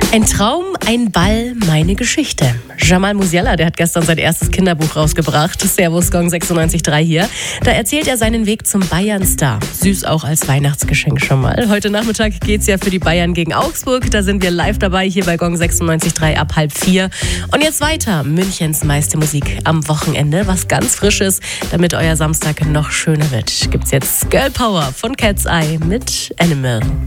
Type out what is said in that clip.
Ein Traum, ein Ball, meine Geschichte. Jamal Musiala, der hat gestern sein erstes Kinderbuch rausgebracht. Servus Gong 96.3 hier. Da erzählt er seinen Weg zum Bayern-Star. Süß auch als Weihnachtsgeschenk schon mal. Heute Nachmittag geht's ja für die Bayern gegen Augsburg. Da sind wir live dabei hier bei Gong 96.3 ab 3:30. Und jetzt weiter. Münchens meiste Musik am Wochenende. Was ganz Frisches, damit euer Samstag noch schöner wird. Gibt's jetzt Girl Power von Cat's Eye mit Animal.